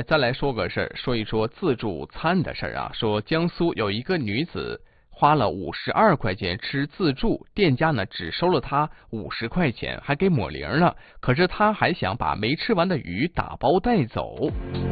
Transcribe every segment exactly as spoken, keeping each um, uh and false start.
再来说个事儿，说一说自助餐的事儿啊。说江苏有一个女子花了五十二块钱吃自助，店家呢只收了她五十块钱，还给抹零了。可是她还想把没吃完的鱼打包带走。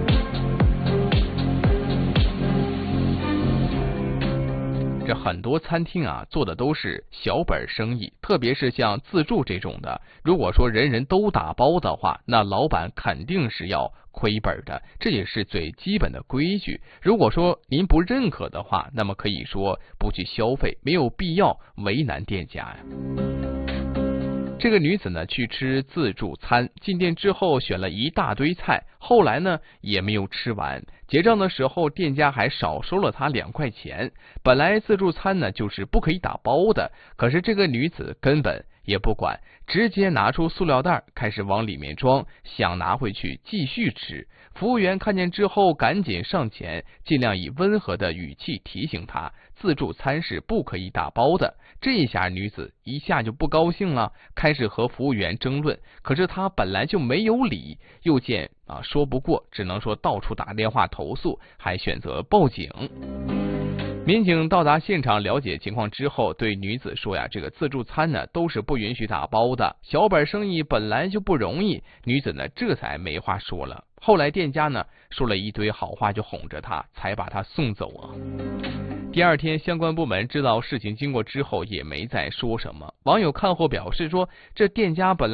这很多餐厅啊做的都是小本生意，特别是像自助这种的，如果说人人都打包的话，那老板肯定是要亏本的，这也是最基本的规矩。如果说您不认可的话，那么可以说不去消费，没有必要为难店家呀。这个女子呢去吃自助餐，进店之后选了一大堆菜，后来呢也没有吃完，结账的时候店家还少收了她两块钱。本来自助餐呢就是不可以打包的，可是这个女子根本也不管，直接拿出塑料袋开始往里面装，想拿回去继续吃。服务员看见之后赶紧上前，尽量以温和的语气提醒她，自助餐是不可以打包的。这一下女子一下就不高兴了，开始和服务员争论。可是她本来就没有理，又见啊说不过，只能说到处打电话投诉，还选择报警。民警到达现场了解情况之后，对女子说呀，这个自助餐呢都是不允许打包的，小本生意本来就不容易。女子呢这才没话说了。后来店家呢说了一堆好话，就哄着她，才把她送走啊。第二天，相关部门知道事情经过之后，也没再说什么。网友看后表示说，这店家本来